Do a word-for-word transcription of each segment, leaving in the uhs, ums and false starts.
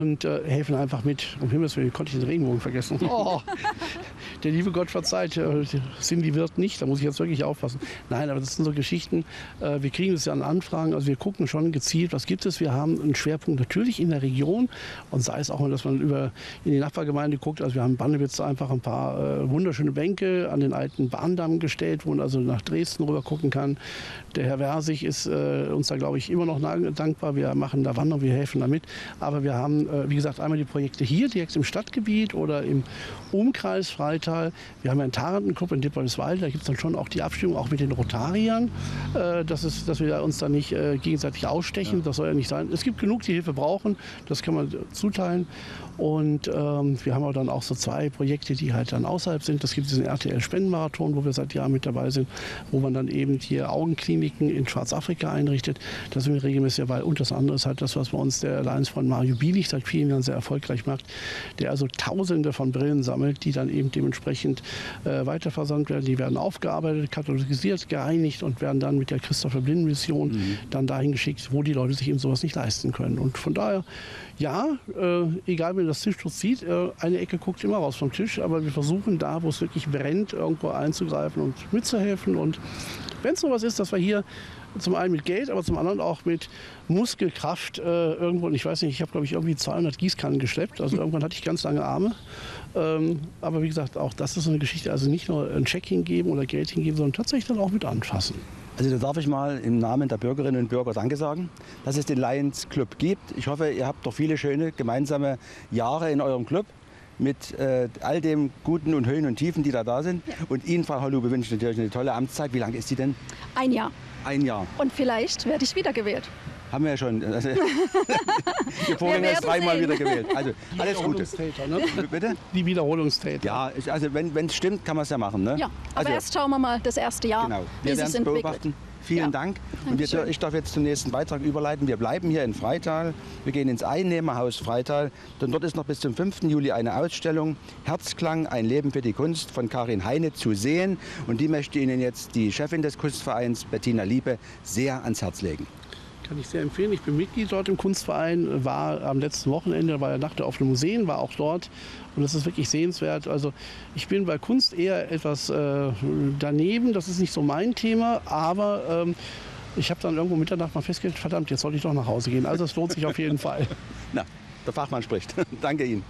und äh, helfen einfach mit. Um Himmels Willen, konnte ich den Regenbogen vergessen. Oh, der liebe Gott verzeiht, äh, Cindy wird nicht, da muss ich jetzt wirklich aufpassen. Nein, aber das sind so Geschichten, äh, wir kriegen das ja an Anfragen, also wir gucken schon gezielt, was gibt es. Wir haben einen Schwerpunkt natürlich in der Region und sei es auch mal, dass man über in die Nachbargemeinde guckt. Also wir haben in Bannewitz einfach ein paar äh, wunderschöne Bänke an den alten Bahndamm gestellt, wo man also nach Dresden rüber gucken kann. Der Herr Versich ist äh, uns da, glaube ich, immer noch dankbar. Wir machen da Wanderung, wir helfen damit. Aber wir haben, äh, wie gesagt, einmal die Projekte hier direkt im Stadtgebiet oder im Umkreis Freital. Wir haben ja einen Tarantenclub in Dippoldiswalde. Da gibt es dann schon auch die Abstimmung auch mit den Rotariern, äh, das ist, dass wir uns da nicht äh, gegenseitig ausstechen. Ja. Das soll ja nicht sein. Es gibt genug, die Hilfe brauchen. Das kann man zuteilen. Und ähm, wir haben aber dann auch so zwei Projekte, die halt dann außerhalb sind. Das gibt diesen R T L-Spendenmarathon, wo wir seit Jahren mit dabei sind, wo man dann eben hier Augenkliniken in Schwarzafrika einrichtet. Das sind wir regelmäßig dabei. Und das andere ist halt das, was bei uns der Alliance von Mario Bielich seit vielen Jahren sehr erfolgreich macht, der also Tausende von Brillen sammelt, die dann eben dementsprechend äh, weiterversandt werden. Die werden aufgearbeitet, katalogisiert, gereinigt und werden dann mit der Christopher-Blinden-Mission mhm. dann dahin geschickt, wo die Leute sich eben sowas nicht leisten können. Und von daher, ja, äh, egal wie das Tischtuch sieht, äh, eine Ecke guckt immer raus vom Tisch, aber wir versuchen da, wo es wirklich brennt, irgendwo einzugreifen und mitzuhelfen. Und wenn es sowas ist, dass wir hier zum einen mit Geld, aber zum anderen auch mit Muskelkraft äh, irgendwo, und ich weiß nicht, ich habe glaube ich irgendwie zweihundert Gießkannen geschleppt, also irgendwann hatte ich ganz lange Arme. Ähm, aber wie gesagt, auch das ist so eine Geschichte, also nicht nur einen Scheck hingeben oder Geld hingeben, sondern tatsächlich dann auch mit anfassen. Also da darf ich mal im Namen der Bürgerinnen und Bürger Danke sagen, dass es den Lions Club gibt. Ich hoffe, ihr habt doch viele schöne gemeinsame Jahre in eurem Club mit äh, all dem Guten und Höhen und Tiefen, die da da sind. Ja. Und Ihnen, Frau Holube, wünsche ich natürlich eine tolle Amtszeit. Wie lange ist die denn? Ein Jahr. Ein Jahr. Und vielleicht werde ich wiedergewählt. Haben wir ja schon. Also, die Vorgänger ist dreimal wieder gewählt. Also die alles Gute. Ne? Bitte? Die Wiederholungstäter. Ja, ich, also wenn es stimmt, kann man es ja machen. Ne? Ja, aber also, erst schauen wir mal das erste Jahr, genau. wie wir es sich entwickelt. Beobachten. Vielen ja. Dank. Und wir, ich darf jetzt zum nächsten Beitrag überleiten. Wir bleiben hier in Freital. Wir gehen ins Einnehmerhaus Freital. Denn dort ist noch bis zum fünften Juli eine Ausstellung Herzklang, ein Leben für die Kunst von Karin Heine zu sehen. Und die möchte Ihnen jetzt die Chefin des Kunstvereins, Bettina Liebe, sehr ans Herz legen. Kann ich sehr empfehlen. Ich bin Mitglied dort im Kunstverein, war am letzten Wochenende bei der Nacht der offenen Museen, war auch dort und das ist wirklich sehenswert. Also ich bin bei Kunst eher etwas äh, daneben, das ist nicht so mein Thema, aber ähm, ich habe dann irgendwo Mitternacht mal festgestellt, verdammt, jetzt sollte ich doch nach Hause gehen. Also es lohnt sich auf jeden Fall. Na, der Fachmann spricht. Danke Ihnen.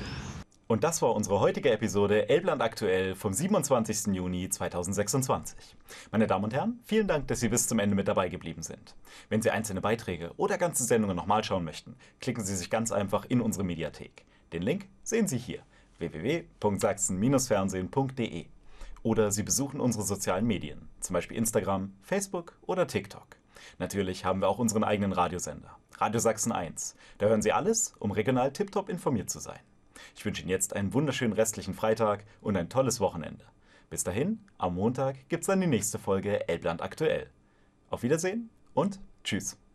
Und das war unsere heutige Episode Elbland aktuell vom siebenundzwanzigsten Juni zweitausendsechsundzwanzig. Meine Damen und Herren, vielen Dank, dass Sie bis zum Ende mit dabei geblieben sind. Wenn Sie einzelne Beiträge oder ganze Sendungen nochmal schauen möchten, klicken Sie sich ganz einfach in unsere Mediathek. Den Link sehen Sie hier, w w w punkt sachsen fernsehen punkt d e. Oder Sie besuchen unsere sozialen Medien, zum Beispiel Instagram, Facebook oder TikTok. Natürlich haben wir auch unseren eigenen Radiosender, Radio Sachsen eins. Da hören Sie alles, um regional tiptop informiert zu sein. Ich wünsche Ihnen jetzt einen wunderschönen restlichen Freitag und ein tolles Wochenende. Bis dahin, am Montag gibt's dann die nächste Folge Elbland aktuell. Auf Wiedersehen und tschüss.